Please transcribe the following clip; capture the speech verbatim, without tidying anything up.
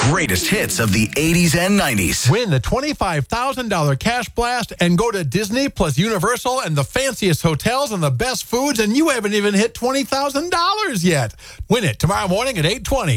greatest hits of the eighties and nineties. Win the twenty-five thousand dollars cash blast and go to Disney plus Universal and the fanciest hotels and the best foods, and you haven't even hit twenty thousand dollars yet. Win it tomorrow morning at eight twenty.